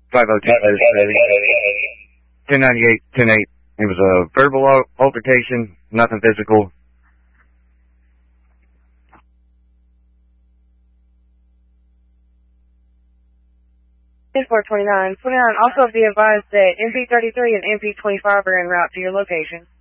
501098, 1098. It was a verbal altercation, nothing physical. 429. 29. Also be advised that MP33 and MP25 are en route to your location.